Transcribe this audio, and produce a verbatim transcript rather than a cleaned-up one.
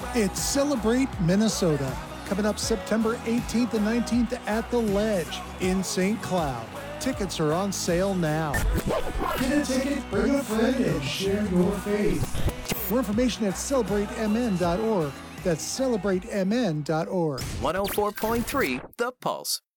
It's Celebrate Minnesota, coming up September eighteenth and nineteenth at The Ledge in Saint Cloud. Tickets are on sale now. Get a ticket, bring a friend, and share your faith. More information at celebrate m n dot org. That's celebrate m n dot org. one oh four point three The Pulse.